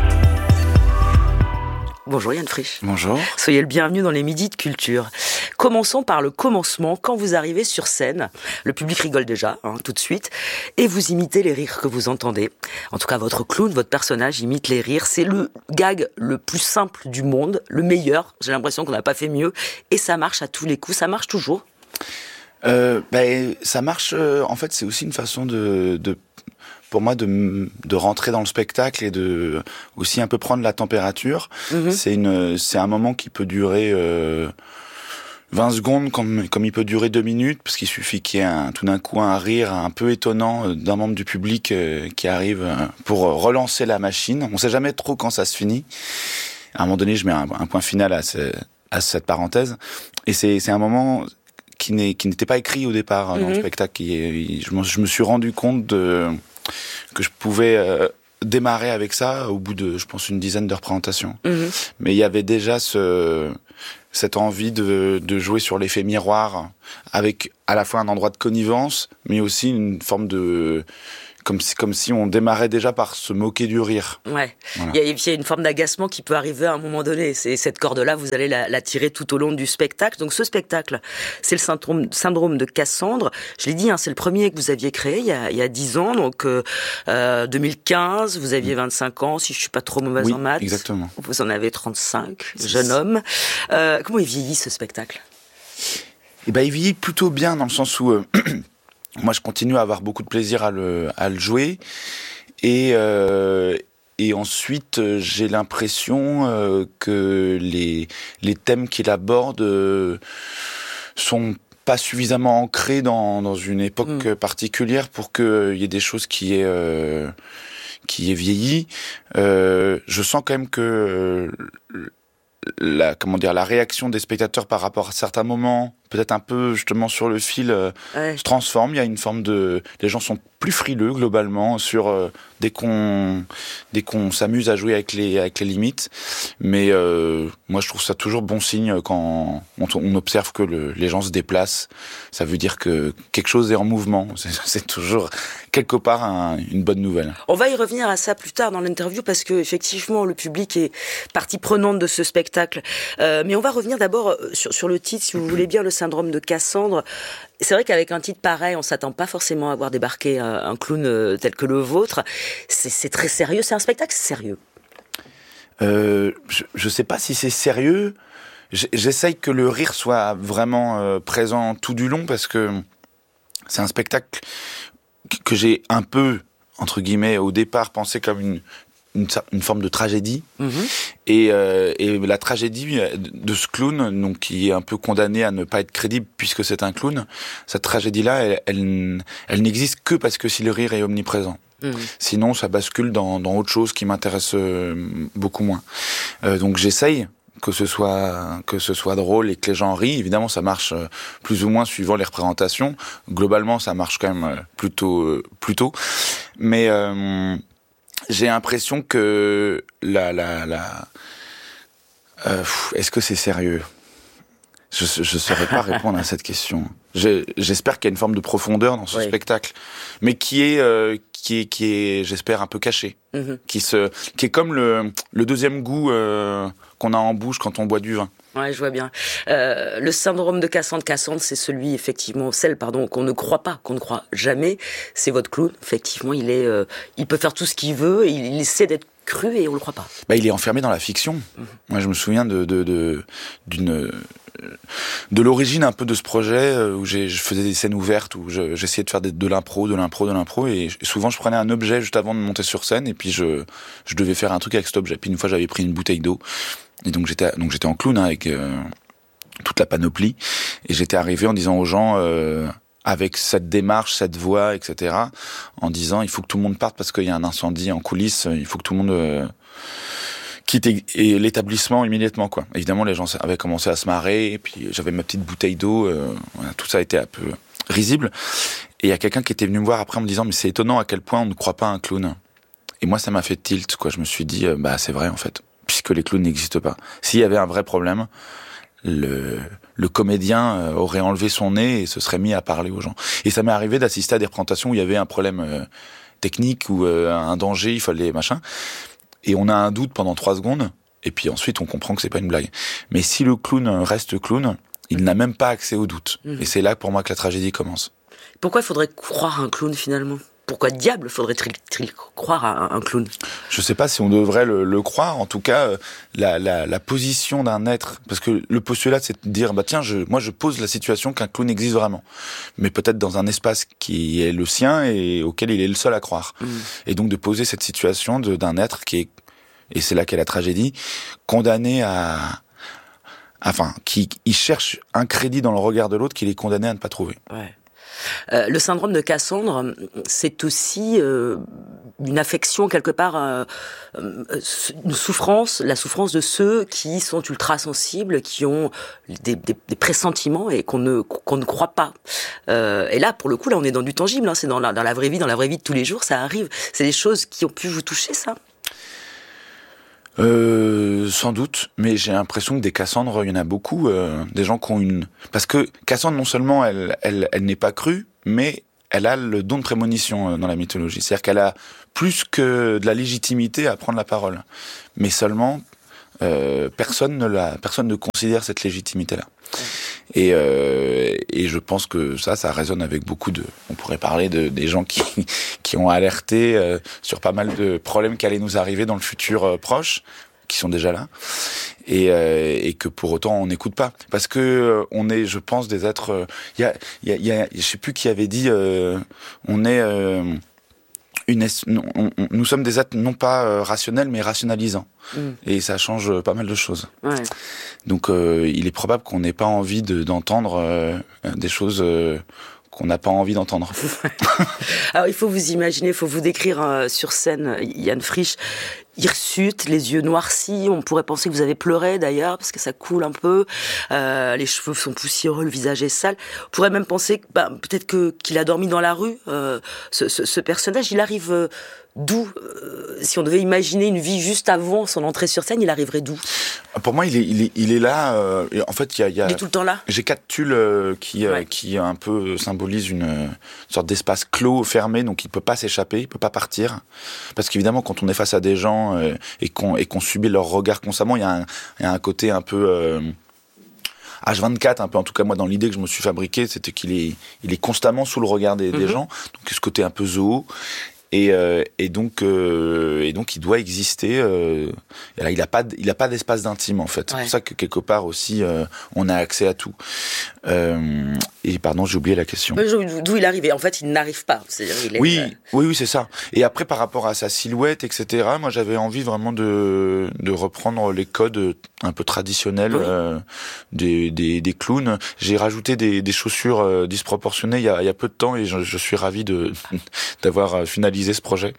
Bonjour Jan Frisch. Bonjour. Soyez le bienvenu dans les midis de culture. Commençons par le commencement. Quand vous arrivez sur scène, le public rigole déjà, hein, tout de suite, et vous imitez les rires que vous entendez. En tout cas, votre clown, votre personnage imite les rires. C'est le gag le plus simple du monde, le meilleur. J'ai l'impression qu'on n'a pas fait mieux. Et ça marche à tous les coups. Ça marche toujours. euh, ben, Ça marche, euh, en fait, c'est aussi une façon de... de... pour moi, de, de rentrer dans le spectacle et de aussi un peu prendre la température. Mmh. C'est une, c'est un moment qui peut durer euh, vingt secondes, comme, comme il peut durer deux minutes, parce qu'il suffit qu'il y ait un, tout d'un coup un rire un peu étonnant d'un membre du public euh, qui arrive euh, pour relancer la machine. On sait jamais trop quand ça se finit. À un moment donné, je mets un, un point final à, ce, à cette parenthèse. Et c'est, c'est un moment qui, n'est, qui n'était pas écrit au départ mmh. dans le spectacle. Qui, je, me, je me suis rendu compte de... que je pouvais euh, démarrer avec ça au bout de, je pense, une dizaine de représentations. Mmh. Mais il y avait déjà ce, cette envie de, de jouer sur l'effet miroir, avec à la fois un endroit de connivence, mais aussi une forme de, comme si, comme si on démarrait déjà par se moquer du rire. Ouais. Voilà. Il, y a, il y a une forme d'agacement qui peut arriver à un moment donné. C'est cette corde-là, vous allez la, la tirer tout au long du spectacle. Donc ce spectacle, c'est le syndrome, syndrome de Cassandre. Je l'ai dit, hein, c'est le premier que vous aviez créé il y a, il y a dix ans. Donc euh, deux mille quinze, vous aviez vingt-cinq ans, si je suis pas trop mauvaise oui, en maths. Exactement. Vous en avez trente-cinq, jeune homme. Euh, comment il vieillit ce spectacle ? Eh ben, il vieillit plutôt bien dans le sens où euh, moi, je continue à avoir beaucoup de plaisir à le, à le jouer. Et, euh, et ensuite, j'ai l'impression euh, que les, les thèmes qu'il aborde euh, sont pas suffisamment ancrés dans, dans une époque mmh. particulière pour qu'il y ait des choses qui aient, euh, qui aient vieilli. Euh, je sens quand même que euh, la, comment dire, la réaction des spectateurs par rapport à certains moments, peut-être un peu justement sur le fil, euh, ouais. se transforme. Il y a une forme de... Les gens sont plus frileux globalement sur euh, dès qu'on dès qu'on s'amuse à jouer avec les avec les limites. Mais euh, moi, je trouve ça toujours bon signe quand on, on observe que le, les gens se déplacent. Ça veut dire que quelque chose est en mouvement. C'est, c'est toujours quelque part un, une bonne nouvelle. On va y revenir à ça plus tard dans l'interview parce que effectivement le public est partie prenante de ce spectacle. Euh, mais on va revenir d'abord sur, sur le titre, si vous voulez bien, le syndrome de Cassandre. C'est vrai qu'avec un titre pareil, on s'attend pas forcément à voir débarquer un, un clown tel que le vôtre. C'est, c'est très sérieux. C'est un spectacle sérieux. Euh, je, je sais pas si c'est sérieux. J'essaye que le rire soit vraiment euh, présent tout du long parce que c'est un spectacle que j'ai un peu, entre guillemets, au départ pensé comme une Une, une forme de tragédie. Mmh. Et, euh, et la tragédie de ce clown, donc, qui est un peu condamné à ne pas être crédible puisque c'est un clown, cette tragédie-là, elle, elle, elle n'existe que parce que si le rire est omniprésent. Mmh. Sinon, ça bascule dans, dans autre chose qui m'intéresse beaucoup moins. Euh, donc j'essaye que ce soit que ce soit drôle et que les gens rient. Évidemment, ça marche plus ou moins suivant les représentations. Globalement, ça marche quand même plutôt plutôt. Mais euh, j'ai l'impression que la la la euh, est-ce que c'est sérieux ? Je je saurais pas répondre à cette question. J'ai, j'espère qu'il y a une forme de profondeur dans ce oui. spectacle, mais qui est euh, qui est qui est j'espère un peu caché, mm-hmm. qui se qui est comme le le deuxième goût euh, qu'on a en bouche quand on boit du vin. Ouais, je vois bien. Euh, le syndrome de Cassandre, Cassandre, c'est celui effectivement, celle pardon, qu'on ne croit pas, qu'on ne croit jamais. C'est votre clown. Effectivement, il est, euh, il peut faire tout ce qu'il veut. Et il essaie d'être cru et on le croit pas. Bah, il est enfermé dans la fiction. Mm-hmm. Moi, je me souviens de de, de d'une de l'origine un peu de ce projet où j'ai, je faisais des scènes ouvertes où je, j'essayais de faire de, de l'impro, de l'impro, de l'impro et souvent je prenais un objet juste avant de monter sur scène et puis je je devais faire un truc avec cet objet. Puis une fois j'avais pris une bouteille d'eau et donc j'étais donc j'étais en clown hein, avec euh, toute la panoplie et j'étais arrivé en disant aux gens euh, avec cette démarche, cette voix, et cetera en disant il faut que tout le monde parte parce qu'il y a un incendie en coulisses, il faut que tout le monde euh, quitte et l'établissement immédiatement quoi. Évidemment les gens avaient commencé à se marrer et puis j'avais ma petite bouteille d'eau, euh, voilà, tout ça a été un peu risible et il y a quelqu'un qui était venu me voir après en me disant mais c'est étonnant à quel point on ne croit pas à un clown. Et moi ça m'a fait tilt quoi, je me suis dit euh, bah c'est vrai en fait puisque les clowns n'existent pas. S'il y avait un vrai problème, le le comédien aurait enlevé son nez et se serait mis à parler aux gens. Et ça m'est arrivé d'assister à des représentations où il y avait un problème euh, technique ou euh, un danger, il fallait machin. Et on a un doute pendant trois secondes, et puis ensuite on comprend que c'est pas une blague. Mais si le clown reste clown, il n'a même pas accès au doute. Mmh. Et c'est là pour moi que la tragédie commence. Pourquoi il faudrait croire à un clown finalement ? Pourquoi diable faudrait-il croire à un clown ? Je sais pas si on devrait le, le croire. En tout cas, la, la, la position d'un être, parce que le postulat c'est de dire bah tiens, je, moi je pose la situation qu'un clown existe vraiment, mais peut-être dans un espace qui est le sien et auquel il est le seul à croire. Mmh. Et donc de poser cette situation de, d'un être qui est, et c'est là qu'est la tragédie, condamné à, enfin, qui il cherche un crédit dans le regard de l'autre qu'il est condamné à ne pas trouver. Ouais. Euh, le syndrome de Cassandre, c'est aussi euh, une affection quelque part, euh, une souffrance, la souffrance de ceux qui sont ultra sensibles, qui ont des, des, des pressentiments et qu'on ne qu'on ne croit pas. Euh, et là, pour le coup, là, on est dans du tangible. Hein, c'est dans la dans la vraie vie, dans la vraie vie de tous les jours, ça arrive. C'est des choses qui ont pu vous toucher, ça. Euh, sans doute, mais j'ai l'impression que des Cassandres, il y en a beaucoup, euh, des gens qui ont une... Parce que Cassandre, non seulement, elle, elle, elle n'est pas crue, mais elle a le don de prémonition dans la mythologie. C'est-à-dire qu'elle a plus que de la légitimité à prendre la parole. Mais seulement, euh, personne ne la, personne ne considère cette légitimité-là. Et, euh, et je pense que ça, ça résonne avec beaucoup de... On pourrait parler de, des gens qui, qui ont alerté euh, sur pas mal de problèmes qui allaient nous arriver dans le futur euh, proche, qui sont déjà là, et, euh, et que pour autant on n'écoute pas. Parce que euh, on est, je pense, des êtres... Il euh, y, a, y, a, y a... Je sais plus qui avait dit... Euh, on est... Euh, Une, on, on, nous sommes des êtres non pas euh, rationnels mais rationalisants mm. et ça change pas mal de choses. Ouais. Donc euh, il est probable qu'on n'ait pas envie de, d'entendre euh, des choses euh, qu'on n'a pas envie d'entendre. Alors il faut vous imaginer, il faut vous décrire euh, sur scène Yann Frisch, hirsute, les yeux noircis, on pourrait penser que vous avez pleuré d'ailleurs parce que ça coule un peu, euh, les cheveux sont poussiéreux, le visage est sale. On pourrait même penser que bah, peut-être que qu'il a dormi dans la rue. Euh, ce, ce, ce personnage, il arrive euh, d'où euh, si on devait imaginer une vie juste avant son entrée sur scène, il arriverait d'où? Pour moi, il est, il est, il est là. Euh, et en fait, il y a, il y a. Il est tout le temps là. J'ai quatre tulles euh, qui, euh, ouais. qui un peu symbolisent une, une sorte d'espace clos, fermé, donc il peut pas s'échapper, il peut pas partir, parce qu'évidemment, quand on est face à des gens euh, et qu'on et qu'on subit leur regard constamment, il y a un, il y a un côté un peu euh, H vingt-quatre, un peu, en tout cas moi dans l'idée que je me suis fabriquée, c'était qu'il est, il est constamment sous le regard des, mm-hmm. des gens, donc ce côté un peu zoo. Et, euh, et donc, euh, et donc, il doit exister. Euh, et là, il a pas, il a pas d'espace d'intime en fait. Ouais. C'est pour ça que quelque part aussi, euh, on a accès à tout. Euh, et pardon, j'ai oublié la question. D'où il arrive. Et en fait, il n'arrive pas. C'est-à-dire, il est... Oui, oui, oui, c'est ça. Et après, par rapport à sa silhouette, et cetera. Moi, j'avais envie vraiment de, de reprendre les codes un peu traditionnels oui. euh, des, des, des clowns. J'ai rajouté des, des chaussures euh, disproportionnées il y a, il y a peu de temps, et je, je suis ravi de d'avoir finalisé ce projet.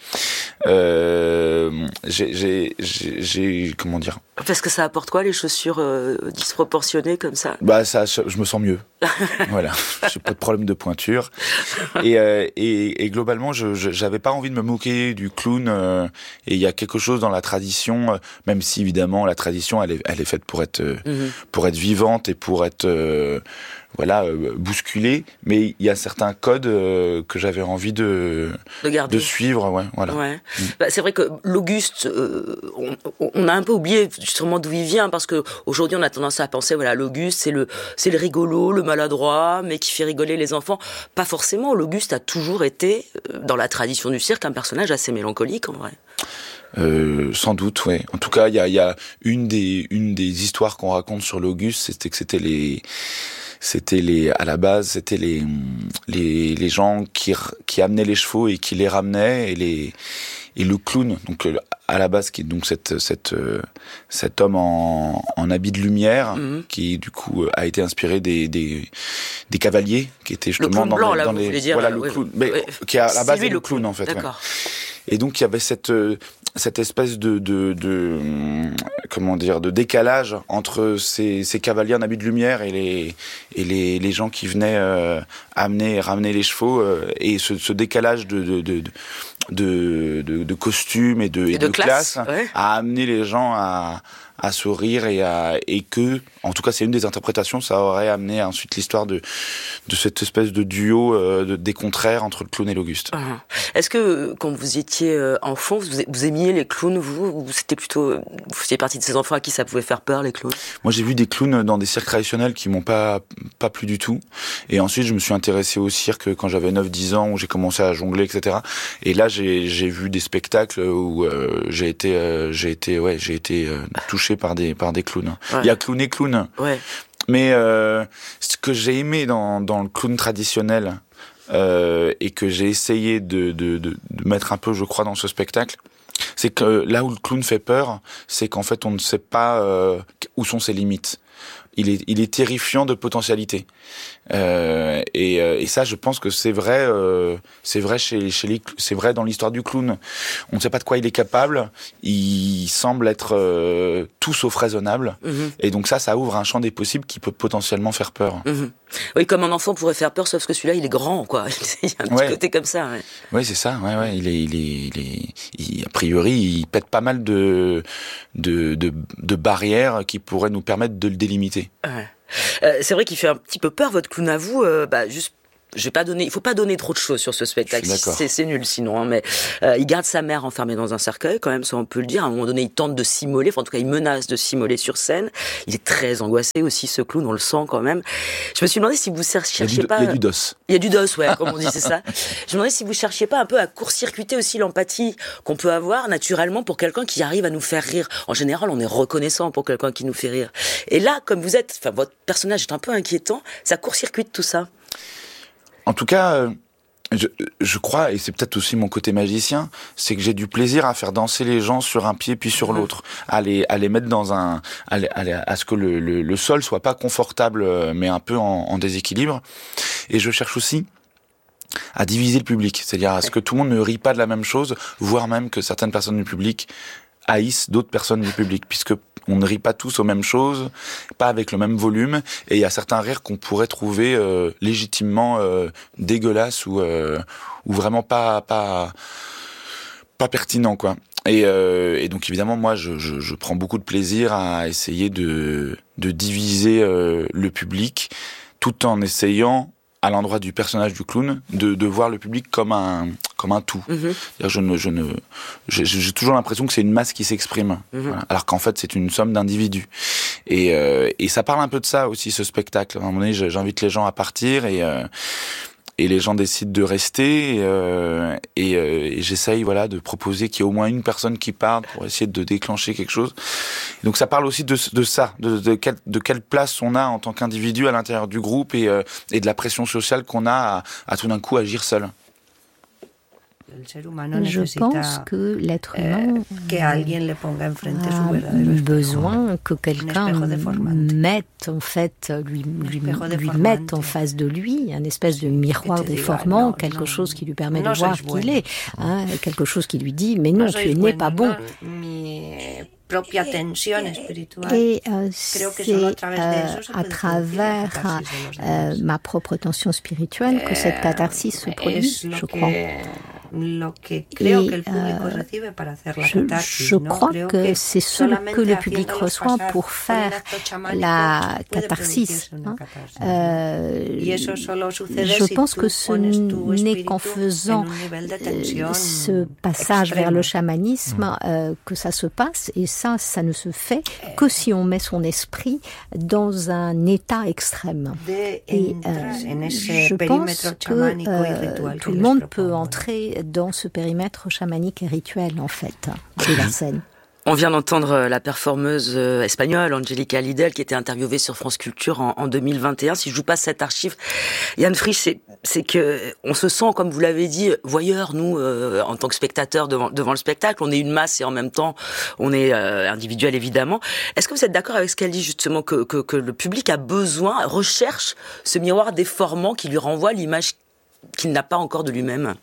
Euh, j'ai, j'ai, j'ai, j'ai, comment dire? Parce que ça apporte quoi, les chaussures euh, disproportionnées comme ça? Bah, ça, je me sens mieux. Voilà. J'ai pas de problème de pointure. Et, euh, et, et globalement, je, je, j'avais pas envie de me moquer du clown. Euh, et il y a quelque chose dans la tradition, euh, même si évidemment la tradition, elle est, elle est faite pour être, euh, mm-hmm. pour être vivante et pour être, euh, voilà, euh, bousculée. Mais il y a certains codes euh, que j'avais envie de, de, garder. de suivre. Ouais, voilà. Ouais. Mm. Bah, c'est vrai que l'Auguste, euh, on, on a un peu oublié justement d'où il vient, parce que aujourd'hui on a tendance à penser, voilà, l'Auguste, c'est le, c'est le rigolo, le maladroit, mais qui fait rigoler les enfants. Pas forcément. L'Auguste a toujours été, dans la tradition du cirque, un personnage assez mélancolique, en vrai. Euh, sans doute, ouais. En tout cas, il y a, y a une des, une des histoires qu'on raconte sur l'Auguste, c'était que c'était les, c'était les, à la base, c'était les, les, les gens qui, qui amenaient les chevaux et qui les ramenaient, et les, et le clown, donc à la base, qui est donc cette, cette, cet homme en, en habit de lumière, mmh. qui du coup a été inspiré des, des, des cavaliers, qui étaient justement le dans blanc, les, là, dans vous les, voulez dire, voilà, là, le oui, clown, oui, mais oui. qui est à la base c'est est le le clown, clown, en fait. D'accord. Ouais. Et donc il y avait cette, cette espèce de, de, de, comment dire, de décalage entre ces, ces cavaliers en habit de lumière et les, et les, les gens qui venaient euh, amener, ramener les chevaux, euh, et ce, ce décalage de, de, de, de, de, de costumes et de, et et de, de classe, classe ouais. a amené les gens à, à sourire, et à, et que, en tout cas c'est une des interprétations, ça aurait amené ensuite l'histoire de, de cette espèce de duo euh, de, des contraires entre le clown et l'Auguste. Uh-huh. Est-ce que quand vous étiez enfant, vous, vous aimiez les clowns, vous, ou c'était plutôt, vous faisiez partie de ces enfants à qui ça pouvait faire peur, les clowns? Moi j'ai vu des clowns dans des cirques traditionnels qui m'ont pas, pas plu du tout, et ensuite je me suis intéressé au cirque quand j'avais neuf dix ans, où j'ai commencé à jongler, et cetera. Et là j'ai, j'ai vu des spectacles où euh, j'ai été, euh, j'ai été, ouais, j'ai été euh, touché par des, par des clowns. Ouais. Il y a clown et clown. Ouais. Mais euh, ce que j'ai aimé dans, dans le clown traditionnel, euh, et que j'ai essayé de, de, de, de mettre un peu, je crois, dans ce spectacle, c'est que là où le clown fait peur, c'est qu'en fait on ne sait pas euh, où sont ses limites. Il est, il est terrifiant de potentialité. Euh, et, et ça, je pense que c'est vrai, euh, c'est vrai chez, chez les, c'est vrai dans l'histoire du clown. On ne sait pas de quoi il est capable. Il semble être euh, tout sauf raisonnable. Mmh. Et donc ça, ça ouvre un champ des possibles qui peut potentiellement faire peur. Mmh. Oui, comme un enfant pourrait faire peur, sauf que celui-là, il est grand, quoi. Il y a un petit ouais. côté comme ça. Ouais. Oui, c'est ça. Ouais, ouais. Il est, il est, il est, il, a priori, il pète pas mal de, de, de, de barrières qui pourraient nous permettre de le délimiter. Ouais. Euh, c'est vrai qu'il fait un petit peu peur, votre clown à vous, euh, bah, juste je vais pas donner, il faut pas donner trop de choses sur ce spectacle. C'est, c'est nul sinon. Hein, mais euh, il garde sa mère enfermée dans un cercueil, quand même, ça on peut le dire. À un moment donné, il tente de s'immoler. Enfin, en tout cas, il menace de s'immoler sur scène. Il est très angoissé aussi, ce clown. On le sent quand même. Je me suis demandé si vous cherchiez il pas. Il y a du dos. Il y a du dos, ouais, comme on dit, c'est ça. Je me demandais si vous cherchiez pas un peu à court-circuiter aussi l'empathie qu'on peut avoir naturellement pour quelqu'un qui arrive à nous faire rire. En général, on est reconnaissant pour quelqu'un qui nous fait rire. Et là, comme vous êtes, enfin, votre personnage est un peu inquiétant. Ça court-circuite tout ça. En tout cas, euh, je, je crois, et c'est peut-être aussi mon côté magicien, c'est que j'ai du plaisir à faire danser les gens sur un pied puis sur mmh. l'autre, à les, à les mettre dans un, à, les, à, les, à ce que le, le, le sol soit pas confortable, mais un peu en, en déséquilibre. Et je cherche aussi à diviser le public, c'est-à-dire à ce que tout le monde ne rit pas de la même chose, voire même que certaines personnes du public haïssent d'autres personnes du public, puisque on ne rit pas tous aux mêmes choses, pas avec le même volume, et il y a certains rires qu'on pourrait trouver euh, légitimement euh, dégueulasses ou euh, ou vraiment pas pas pas pertinents, quoi. Et, euh, et donc évidemment, moi, je, je, je prends beaucoup de plaisir à essayer de de diviser euh, le public, tout en essayant, à l'endroit du personnage du clown, de, de voir le public comme un, comme un tout. Mm-hmm. Je ne, je ne, j'ai, j'ai toujours l'impression que c'est une masse qui s'exprime, mm-hmm. voilà, alors qu'en fait c'est une somme d'individus. Et, euh, et ça parle un peu de ça aussi, ce spectacle. À un moment donné, j'invite les gens à partir et euh, et les gens décident de rester. Et, euh, et, euh, et j'essaye, voilà, de proposer qu'il y ait au moins une personne qui parte pour essayer de déclencher quelque chose. Et donc ça parle aussi de, de ça, de, de, quelle, de quelle place on a en tant qu'individu à l'intérieur du groupe et, euh, et de la pression sociale qu'on a à, à tout d'un coup agir seul. Je pense que l'être humain a besoin que quelqu'un mette en fait, lui, lui, lui mette en face de lui un espèce de miroir déformant, quelque chose qui lui permet de voir qui il est, hein, quelque chose qui lui dit mais non, tu n'es pas bon. Et euh, c'est euh, à travers euh, ma propre tension spirituelle que cette catharsis se produit, je crois. Et, euh, je, je crois que c'est ce que le public reçoit pour faire la catharsis. Hein. Euh, je pense que ce n'est qu'en faisant euh, ce passage vers le chamanisme euh, que ça se passe, et ça, ça ne se fait que si on met son esprit dans un état extrême. Et euh, je pense que euh, tout le monde peut entrer dans ce périmètre chamanique et rituel, en fait, de la scène. On vient d'entendre la performeuse espagnole Angélica Lidl qui était interviewée sur France Culture en, en deux mille vingt et un. Si je vous passe cette archive, Jan Frisch, c'est, c'est que on se sent, comme vous l'avez dit, voyeurs, nous, euh, en tant que spectateurs devant, devant le spectacle. On est une masse et en même temps, on est euh, individuel, évidemment. Est-ce que vous êtes d'accord avec ce qu'elle dit, justement, que, que, que le public a besoin, recherche ce miroir déformant qui lui renvoie l'image qu'il n'a pas encore de lui-même?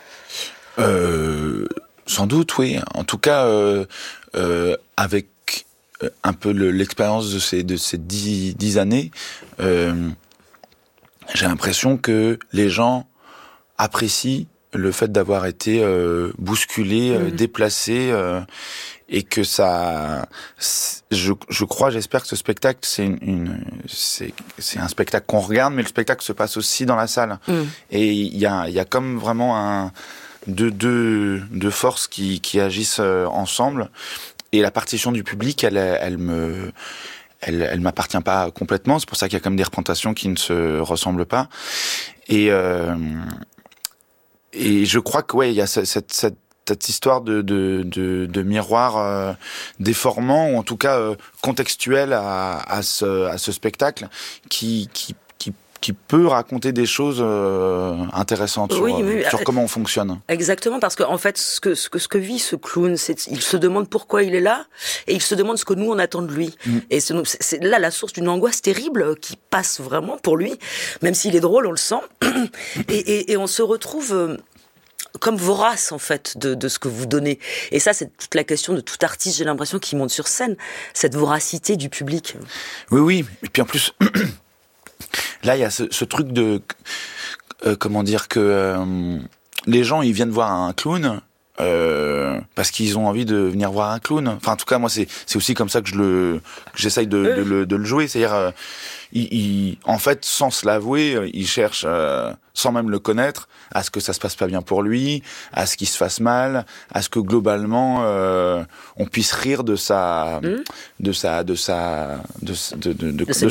Euh, sans doute, oui. En tout cas, euh, euh, avec un peu le, l'expérience de ces de ces dix, dix années, euh, j'ai l'impression que les gens apprécient le fait d'avoir été euh, bousculés, euh, mmh. déplacés, euh, et que ça, je, je crois, j'espère que ce spectacle, c'est une, une c'est, c'est un spectacle qu'on regarde, mais le spectacle se passe aussi dans la salle. Mmh. Et il y a, il y a comme vraiment un deux deux deux forces qui qui agissent ensemble, et la partition du public, elle elle me elle elle m'appartient pas complètement. C'est pour ça qu'il y a comme des représentations qui ne se ressemblent pas, et euh, et je crois que ouais, il y a cette cette cette histoire de de de, de miroir euh, déformant, ou en tout cas euh, contextuel à à ce à ce spectacle qui qui qui peut raconter des choses euh, intéressantes sur, oui, mais, sur euh, comment on fonctionne. Exactement, parce que en fait, ce que ce que ce que vit ce clown, c'est il se demande pourquoi il est là, et il se demande ce que nous on attend de lui. Mm. Et c'est, c'est là la source d'une angoisse terrible qui passe vraiment pour lui, même s'il est drôle, on le sent. et, et, et on se retrouve euh, comme vorace, en fait, de, de ce que vous donnez. Et ça, c'est toute la question de tout artiste, j'ai l'impression, qui monte sur scène, cette voracité du public. Oui, oui. Et puis en plus, là, il y a ce, ce truc de... Euh, comment dire que... Euh, les gens, ils viennent voir un clown, euh, parce qu'ils ont envie de venir voir un clown. Enfin, en tout cas, moi, c'est c'est aussi comme ça que je le que j'essaye de, de, de, le, de le jouer. C'est-à-dire, euh, il, il, en fait, sans se l'avouer, il cherche, euh, sans même le connaître, à ce que ça se passe pas bien pour lui, à ce qu'il se fasse mal, à ce que globalement euh, on puisse rire de sa, mmh. de sa, de sa, de, de, de, de, de, de,